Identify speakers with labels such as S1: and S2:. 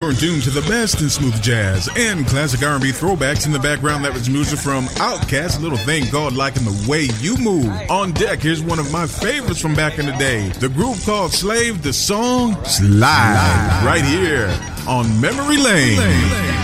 S1: You're tuned to the best in smooth jazz and classic R&B throwbacks. In the background, that was music from Outkast, a little thing called Liking the Way You Move. On deck, here's one of my favorites from back in the day. The group called Slave, the song Slide. Right here on Memory Lane.